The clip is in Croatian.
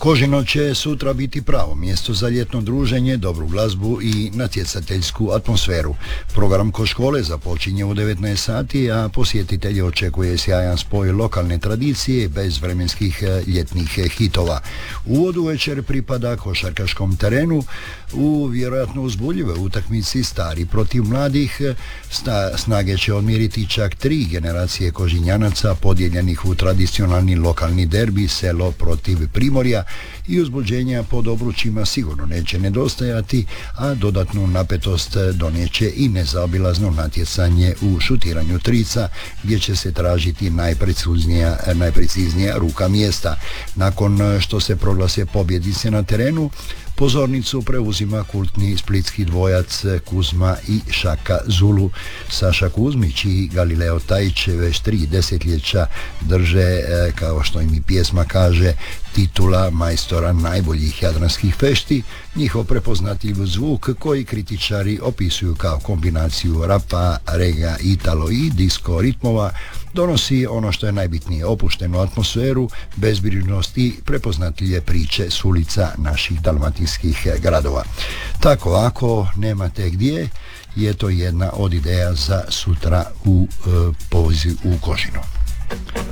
Kožino će sutra biti pravo mjesto za ljetno druženje, dobru glazbu i natjecateljsku atmosferu. Program Ko škole započinje u 19 sati, a posjetitelje očekuje sjajan spoj lokalne tradicije bez vremenskih ljetnih hitova. Uvod u večer pripada košarkaškom terenu u vjerojatno uzbudljivoj utakmici stari protiv mladih. Snage će odmiriti čak 3 generacije Kožinjanaca podijeljenih u tradicionalni lokalni derbi selo protiv Primorja i uzbuđenja pod obručima sigurno neće nedostajati, a dodatnu napetost donijeće i nezaobilazno natjecanje u šutiranju trica gdje će se tražiti najpreciznija ruka mjesta. Nakon što se proglase pobjednice na terenu, pozornicu preuzima kultni splitski dvojac Kuzma i Šaka Zulu. Saša Kuzmić i Galileo Tajić već 3 desetljeća drže, kao što im i pjesma kaže, titula majstora najboljih jadranskih fešti. Njihov prepoznatljiv zvuk koji kritičari opisuju kao kombinaciju rapa, rega, italo i disco ritmova donosi ono što je najbitnije, opuštenu atmosferu, bezbrižnost i prepoznatljive priče s ulica naših dalmatinskih gradova. Tako, ako nemate gdje, je to jedna od ideja za sutra u poziv u Kožino.